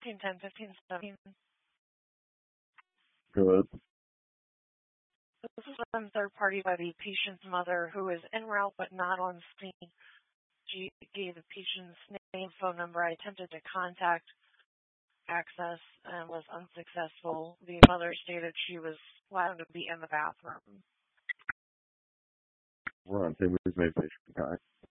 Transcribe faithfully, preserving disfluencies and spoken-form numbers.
fifteen ten, fifteen seventeen. Good. This is from third party by the patient's mother, who is en route but not on scene. She gave the patient's name, phone number. I attempted to contact access and was unsuccessful. The mother stated she was allowed to be in the bathroom. We're on same with patient. Okay.